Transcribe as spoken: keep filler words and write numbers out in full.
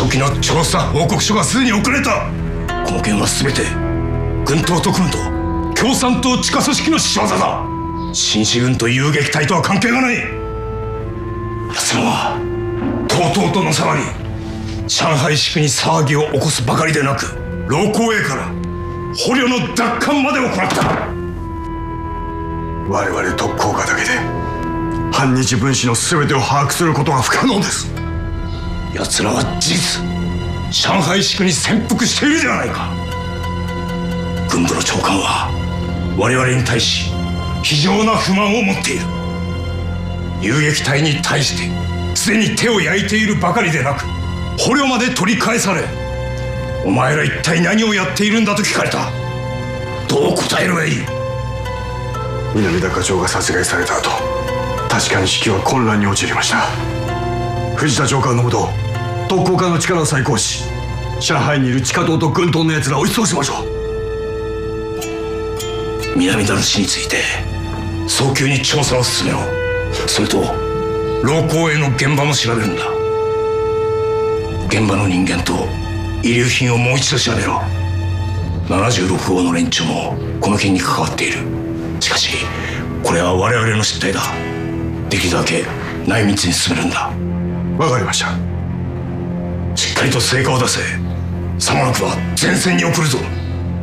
初期の調査報告書がすでに遅れた。この件は全て軍党特務と共産党地下組織の仕業だ。新四軍と遊撃隊とは関係がない。奴らはとうとうとのさばり上海市区に騒ぎを起こすばかりでなく、老公営から捕虜の奪還まで行った。 我々特攻課だけで反日分子の全てを把握することは不可能です。 奴らは事実上海市区に潜伏しているではないか。軍部の長官は我々に対し非常な不満を持っている。遊撃隊に対してすでに手を焼いているばかりでなく、捕虜まで取り返され、お前ら一体何をやっているんだと聞かれた。どう答えればいい？ 南田課長が殺害された後、確かに指揮は混乱に陥りました。藤田長官のもと特攻課の力を再興し、上海にいる地下党と軍党の奴らを一掃しましょう。 南田の死について早急に調査を進めろ。それと老公営の現場も調べるんだ。現場の人間と遺留品をもう一度調べろ。ななじゅうろくごうの連中もこの件に関わっている。しかしこれは我々の失態だ。できるだけ内密に進めるんだ。 わかりました。 しっかりと成果を出せ。さもなくば前線に送るぞ。